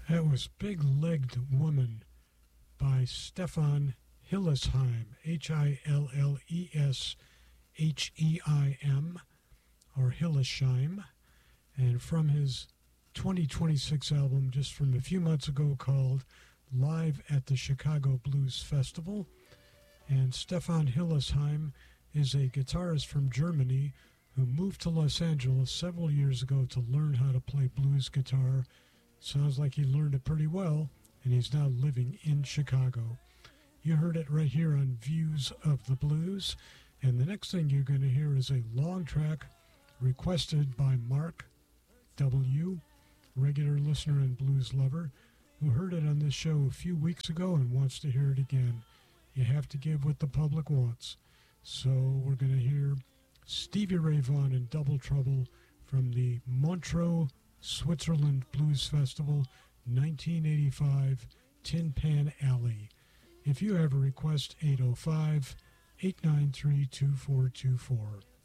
That was Big Legged Woman by Stefan Hillesheim, Hillesheim, or Hillesheim, and from his 2026 album just from a few months ago called Live at the Chicago Blues Festival. And Stefan Hillesheim is a guitarist from Germany who moved to Los Angeles several years ago to learn how to play blues guitar. Sounds like he learned it pretty well, and he's now living in Chicago. You heard it right here on Views of the Blues, and the next thing you're going to hear is a long track requested by Mark W., regular listener and blues lover, who heard it on this show a few weeks ago and wants to hear it again. You have to give what the public wants. So we're going to hear Stevie Ray Vaughan in Double Trouble from the Montreux, Switzerland Blues Festival, 1985, Tin Pan Alley. If you have a request, 805-893-2424.